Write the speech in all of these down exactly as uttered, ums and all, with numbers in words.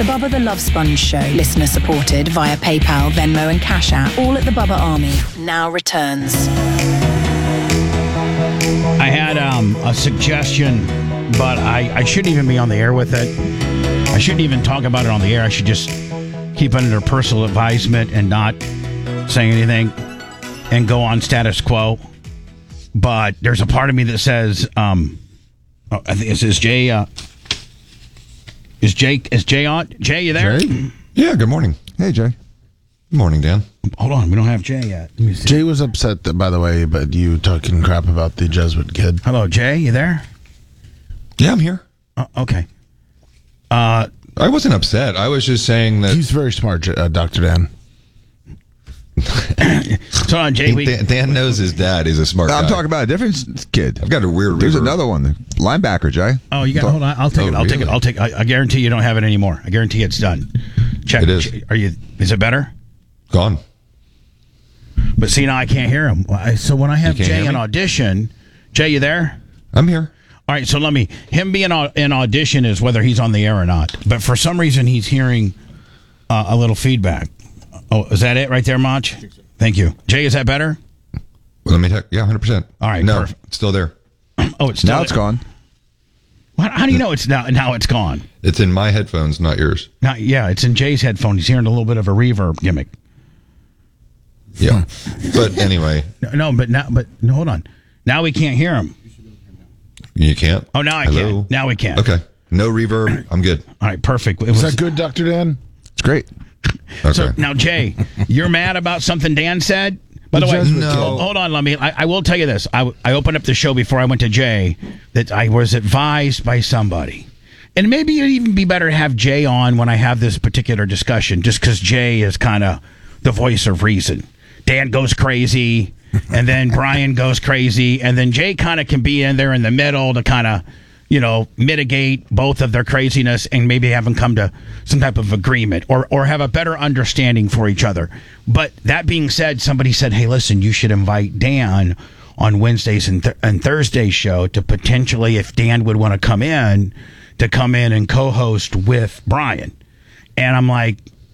Bubba the Love Sponge Show, listener supported via PayPal, Venmo and Cash App, all at the Bubba Army, now returns. I had um, a suggestion, but I, I shouldn't even be on the air with it. I shouldn't even talk about it on the air. I should just keep it under personal advisement and not say anything and go on status quo. But there's a part of me that says, um, oh, I think is, is Jay, uh, is Jay, is Jay on? Jay, you there? Jay? Yeah, good morning. Hey, Jay. Good morning, Dan. Hold on, we don't have Jay yet. Let me see. Jay was upset, that, by the way, but you talking crap about the Jesuit kid. Hello, Jay, you there? Yeah, I'm here. Uh, okay. Uh, I wasn't upset. I was just saying that... He's very smart, uh, Doctor Dan. So on, Jay, we... Dan, Dan knows his dad is a smart guy. I'm talking about a different kid. I've got a weird There's river. another one. Linebacker, Jay. Oh, you got hold on. I'll take Oh, it. I'll take it. really? I'll take. I, I guarantee you don't have it anymore. I guarantee it's done. Check. It is. Are you? Is it better? Gone. But see, now I can't hear him. I- So when I have You can't Jay hear in me? audition, Jay, you there? I'm here. All right. So let me. Him being au- in audition is whether he's on the air or not. But for some reason, he's hearing uh, a little feedback. Oh, is that it right there, Mach? Thank you, Jay. Is that better? Let me check. Yeah, one hundred percent. All right, No, perfect. it's still there. Oh, it's still Now it's gone. What, how do you know it's now? Now it's gone. It's in my headphones, not yours. Now, yeah, it's in Jay's headphone. He's hearing a little bit of a reverb gimmick. Yeah. But anyway, No, no, but now, but no, hold on. Now we can't hear him. you can't. Oh, now I Hello? can. Now we can. Okay. No reverb. I'm good. All right, perfect. It Is was- that good, Doctor Dan? It's great. Okay. So now, Jay, you're mad about something Dan said? By the, The way, Jesuit No. kid. hold, hold on, let me. I, I will tell you this. I, I opened up the show before I went to Jay that I was advised by somebody. And maybe it'd even be better to have Jay on when I have this particular discussion, just because Jay is kind of the voice of reason. Dan goes crazy, and then Brian goes crazy, and then Jay kind of can be in there in the middle to kind of, you know, mitigate both of their craziness and maybe have them come to some type of agreement or, or have a better understanding for each other. But that being said, somebody said, hey, listen, you should invite Dan on Wednesdays and, th- and Thursdays show to potentially, if Dan would want to come in, to come in and co-host with Brian. And I'm like,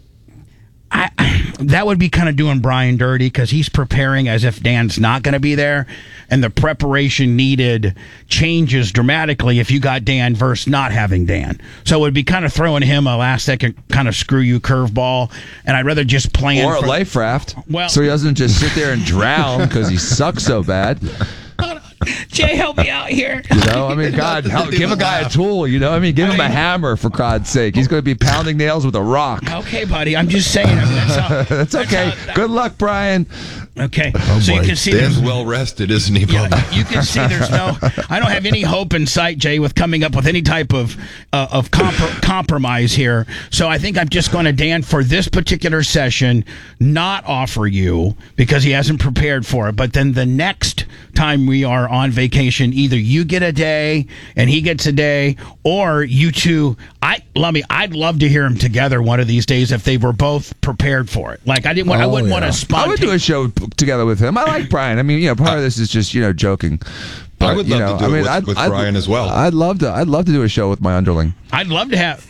I, that would be kind of doing Brian dirty because he's preparing as if Dan's not going to be there, and the preparation needed changes dramatically if you got Dan versus not having Dan. So it would be kind of throwing him a last second kind of screw you curveball, and I'd rather just plan Or a for- life raft. Well- so he doesn't just sit there and drown because he sucks so bad. Jay, help me out here. You know, I mean, God, help, give a guy a tool. You know, I mean, give him a hammer for God's sake. He's going to be pounding nails with a rock. Okay, buddy, I'm just saying. I mean, that's how, That's okay. how- Good luck, Brian. Okay, so you boy. can see Dan's there's well rested, isn't he, Yeah, Bob? you can see there's no. I don't have any hope in sight, Jay, with coming up with any type of uh, of compr- compromise here. So I think I'm just going to, Dan, for this particular session, not offer you because he hasn't prepared for it. But then the next time we are on vacation, either you get a day and he gets a day, or you two. I let me. I'd love to hear them together one of these days if they were both prepared for it. Like I didn't. Want, I Oh, wouldn't yeah. want to I spontaneous. would do a show p- together with him. I like Brian. I mean, you know, part of this is just, you know, joking. I would you love to know, do I it mean, with- I'd- with I'd- Brian as well. I'd love to. I'd love to do a show with my underling. I'd love to have.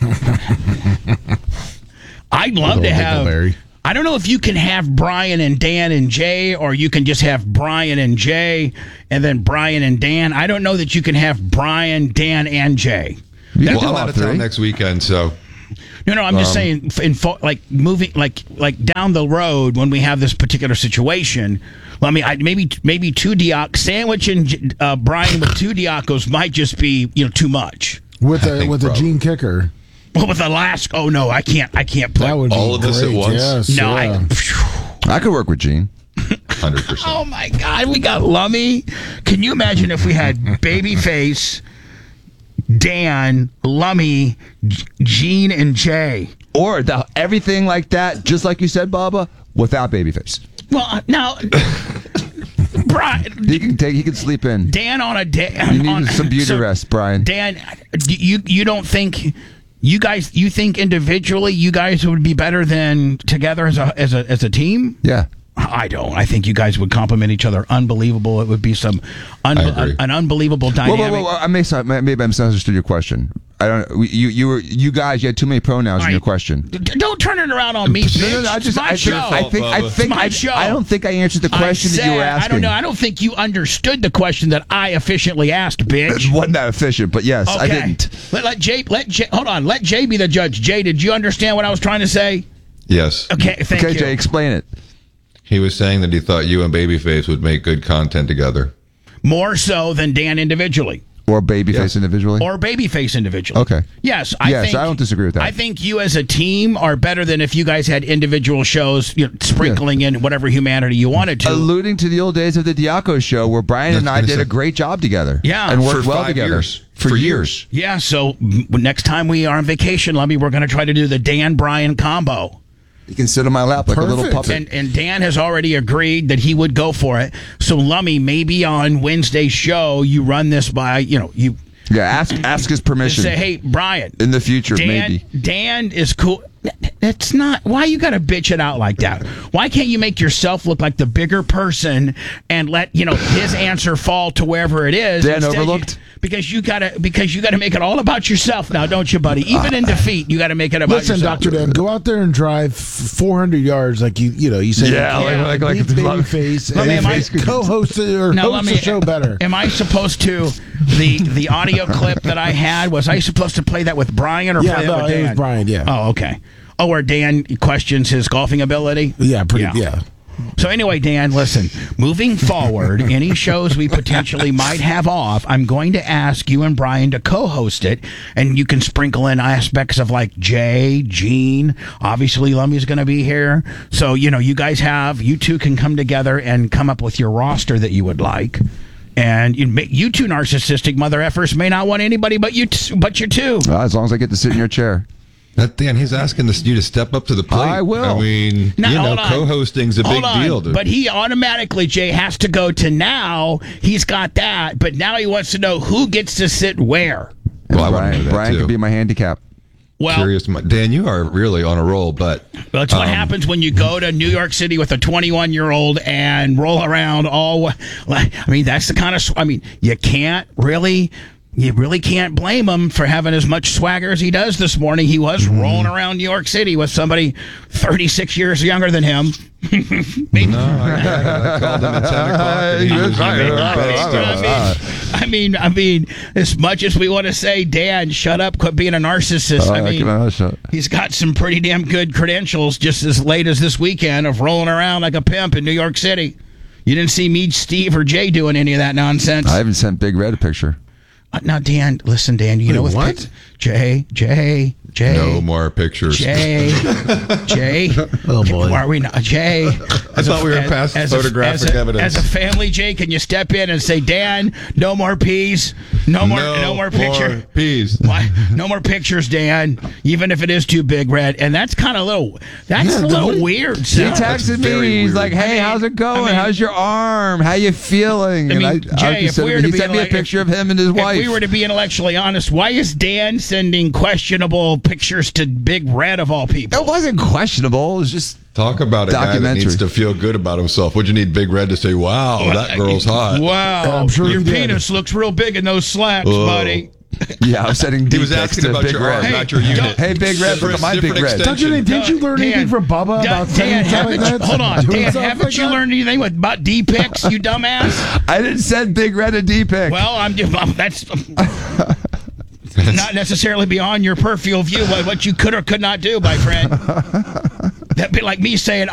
I'd love to Little have. Dingleberry. I don't know if you can have Brian and Dan and Jay, or you can just have Brian and Jay, and then Brian and Dan. I don't know that you can have Brian, Dan, and Jay. You Well, can I'm do all out of town three. next weekend, so No, no, I'm just Um, saying, in fo- like moving, like like down the road when we have this particular situation. Well, I mean, I, maybe maybe two Diac sandwiching uh, Brian with two Diacos might just be, you know, too much. With I a think with a probably. Gene Kicker. Well, with Alaska, oh no, I can't, I can't put That would All be of this at great. once? Yes, no, yeah. I. I could work with Gene. one hundred percent. Oh my God, we got Lummy. Can you imagine if we had Babyface, Dan, Lummy, G- Gene, and Jay? Or the, everything like that, just like you said, Baba, without Babyface. Well, now, Brian, He can take. He can sleep in. Dan on a day. You need on- some beauty so, rest, Brian. Dan, do you you don't think you guys you think individually you guys would be better than together as a as a as a team? Yeah. I don't. I think you guys would complement each other. Unbelievable. It would be some un- I agree. an unbelievable Whoa, dynamic. whoa, whoa, whoa. I may, maybe I misunderstood your question. I don't. You you were you guys. You had too many pronouns in Right. your question. D- Don't turn it around on me, bitch. No, no, no. I just it's my I, show. think- I think I It's think my I, show. I don't think I answered the I question that you were said- asking. I don't know. I don't think you understood the question that I efficiently asked, bitch. It wasn't that efficient, but yes, I Okay. didn't. Let, let Jay. Let Jay. Hold on. Let Jay be the judge. Jay, did you understand what I was trying to say? Yes. Okay. Thank Okay, you. Jay, explain it. He was saying that he thought you and Babyface would make good content together. More so than Dan individually. Or babyface Yeah. individually. Or babyface individually. Okay. Yes, I Yes, think, I don't disagree with that. I think you as a team are better than if you guys had individual shows, you know, sprinkling in whatever humanity you wanted to. Alluding to the old days of the Diaco show, where Brian and I That's did gonna a say- great job together. Yeah. and worked For well five together years. for, For years. Yeah, so mm, next time we are on vacation, Lummy, we're going to try to do the Dan Brian combo. You can sit on my lap like a little Perfect. puppet. And, and Dan has already agreed that he would go for it. So, Lummy, maybe on Wednesday's show, you run this by, you know, you yeah, ask ask his permission say, hey, Brian. in the future, Dan, maybe. Dan is cool. It's not. Why you got to bitch it out like that? Why can't you make yourself look like the bigger person and let you know his answer fall to wherever it is? Dan Instead you- overlooked? because you gotta because you gotta make it all about yourself now, don't you, buddy? Even in defeat, you got to make it about Listen, yourself. Doctor Dan, go out there and drive four hundred yards like you, you know, you say. Yeah, you like- can. like- like Beat the- Babyface Let me- and am I- co-host it or Now, host let the me. show better. Am I supposed to the the audio clip that I had? Was I supposed to play that with Brian or Yeah, play that no, with Dan? it was Brian, yeah. Oh, okay. Oh, where Dan questions his golfing ability. Yeah, pretty. Yeah. So anyway, Dan, listen, moving forward, any shows we potentially might have off, I'm going to ask you and Brian to co-host it, and you can sprinkle in aspects of like Jay, Gene, obviously Lummy's going to be here. So, you know, you guys have, you two can come together and come up with your roster that you would like. And you, may- you two narcissistic mother effers may not want anybody but you, t- but you two. Well, as long as I get to sit in your chair. That Dan, he's asking this, you to step up to the plate. I will. I mean, Now, you know, hold on. co-hosting's a Hold big on. deal. Dude. But he automatically, Jay, has to go to now. He's got that, but now he wants to know who gets to sit where. well, I want to Brian, know that Brian too. could be my handicap. Well, Curious, Dan, you are really on a roll, but that's what um, happens when you go to New York City with a twenty-one-year-old and roll around all. Like, I mean, that's the kind of. I mean, you can't really. You really can't blame him for having as much swagger as he does this morning. He was Mm-hmm. rolling around New York City with somebody thirty-six years younger than him. Maybe, no, I, I, I called him at ten o'clock. and he was I mean, I mean, as much as we want to say, Dan, shut up, quit being a narcissist. I Uh, mean, keep my mouth shut. he's got some pretty damn good credentials just as late as this weekend of rolling around like a pimp in New York City. You didn't see me, Steve, or Jay doing any of that nonsense. I haven't sent Big Red a picture. Uh, now, Dan, listen, Dan, you Wait, know with what? pic- Jay, Jay, Jay. No more pictures. Jay, Jay. Oh, boy. Why are we not? Jay. I thought we were past photographic as a, evidence. As a family, Jay, can you step in and say, Dan, no more peas, no more, no, more picture. peas. Why? No more pictures, Dan. Even if it is too big, Red, and that's kind of a little. That's Yeah, a little don't- weird. He So. texted me. very He's weird. like, "Hey, I mean- how's it going? I mean- how's your arm? How you feeling?" I mean, and Jay, if sent we were him- to he be sent me a like- picture of him and his If wife. we were to be intellectually honest, why is Dan sending questionable pictures to Big Red of all people? It wasn't questionable. It was just Talk about a guy that Documentary. needs to feel good about himself. Would you need Big Red to say, wow, that girl's hot? Wow, I'm sure your he did. penis looks real big in those slacks, Whoa. buddy. yeah. I was sending. He dick was pics asking to about Big your Red. arm, Hey, not your don't- unit. Hey, Big Red, look at my Different Big Red. extension. Doctor Dan, didn't you learn Dan, anything from Bubba Dan, about setting Dan, stuff haven't like you, that? hold on, Doing Dan, stuff haven't like you that? learned anything with, about D pics, you dumbass? I didn't send Big Red a D pic. Well, I'm just that's not necessarily beyond your peripheral view what, what you could or could not do, my friend. That'd be like me saying,